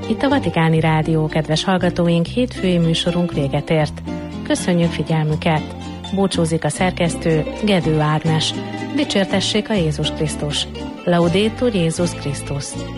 Itt a Vatikáni Rádió, kedves hallgatóink, hétfői műsorunk véget ért. Köszönjük figyelmüket! Búcsúzik a szerkesztő, Gedő Ágnes. Dicsértessék a Jézus Krisztus! Laudetur Jézus Krisztus!